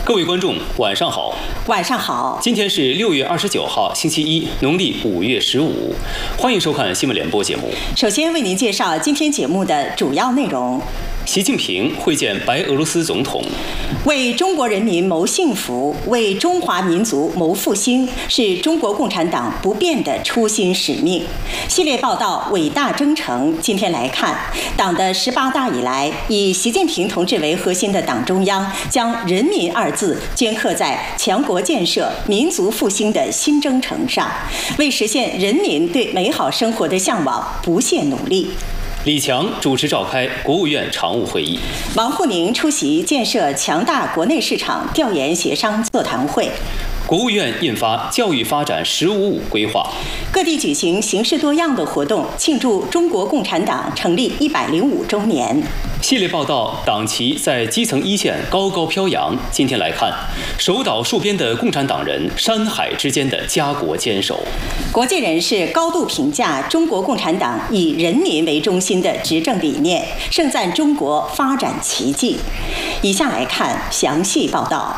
各位观众，晚上好。 晚上好。 今天是6月29号，星期一，农历5月15。欢迎收看新闻联播节目。 首先为您介绍今天节目的主要内容。 习近平会见白俄罗斯总统。 为中国人民谋幸福，为中华民族谋复兴，是中国共产党不变的初心使命。系列报道伟大征程，今天来看，党的18大以来，以习近平同志为核心的党中央将人民二字镌刻在强国建设、民族复兴的新征程上，为实现人民对美好生活的向往不懈努力。 李强主持召开国务院常务会议， 王沪宁出席建设强大国内市场调研协商座谈会。 国务院印发教育发展“15+5”规划。 各地举行形式多样的活动，庆祝中国共产党成立105周年。 系列报道，党旗在基层一线高高飘扬。今天来看，守岛戍边的共产党人，山海之间的家国坚守。 国际人士高度评价中国共产党以人民为中心的执政理念，盛赞中国发展奇迹。以下来看详细报道。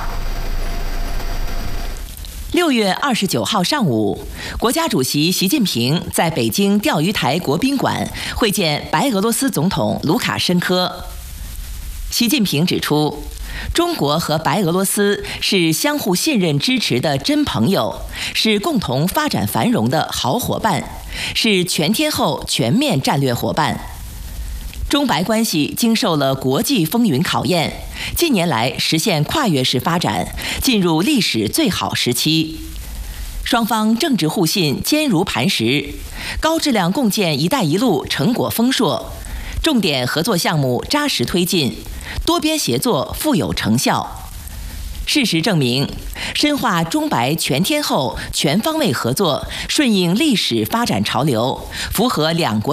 6月29号上午，国家主席习近平在北京钓鱼台国宾馆会见白俄罗斯总统卢卡申科。习近平指出，中国和白俄罗斯是相互信任支持的真朋友，是共同发展繁荣的好伙伴，是全天候全面战略伙伴。中白关系经受了国际风云考验，近年来实现跨越式发展，进入历史最好时期。双方政治互信坚如磐石，高质量共建“一带一路”成果丰硕，重点合作项目扎实推进，多边协作富有成效。事实证明，深化中白全天候、全方位合作，顺应历史发展潮流，符合两国